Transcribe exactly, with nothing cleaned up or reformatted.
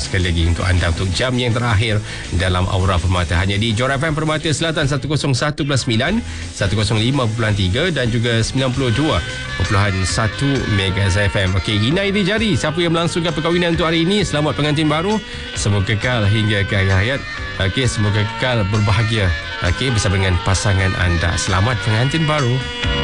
sekali lagi untuk anda untuk jam yang terakhir dalam Aura Permata hanya di Johor F M Permata Selatan seratus satu perpuluhan sembilan, seratus lima perpuluhan tiga dan juga sembilan puluh dua perpuluhan satu Megahertz F M. Okey, Hina Iri Jari, siapa yang melangsungkan perkahwinan untuk hari ini, selamat pengantin baru, semoga kekal hingga ke akhir hayat. Okey, semoga kekal berbahagia okey bersama dengan pasangan anda. Selamat pengantin baru.